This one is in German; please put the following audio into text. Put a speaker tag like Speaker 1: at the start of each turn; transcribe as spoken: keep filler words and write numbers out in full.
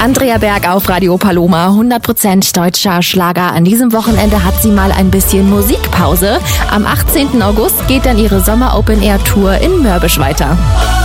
Speaker 1: Andrea Berg auf Radio Paloma, hundert Prozent deutscher Schlager. An diesem Wochenende hat sie mal ein bisschen Musikpause. Am achtzehnten August geht dann ihre Sommer-Open-Air-Tour in Mörbisch weiter.